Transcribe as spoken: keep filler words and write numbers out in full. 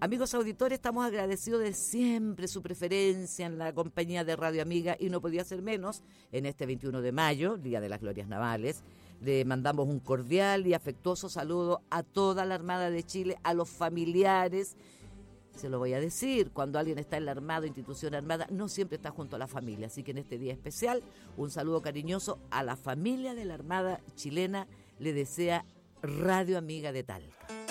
Amigos auditores, estamos agradecidos de siempre su preferencia en la compañía de Radio Amiga y no podía ser menos en este veintiuno de mayo, Día de las Glorias Navales. Le mandamos un cordial y afectuoso saludo a toda la Armada de Chile, a los familiares. Se lo voy a decir, cuando alguien está en la Armada, institución armada, no siempre está junto a la familia. Así que en este día especial, un saludo cariñoso a la familia de la Armada chilena, le desea Radio Amiga de Talca.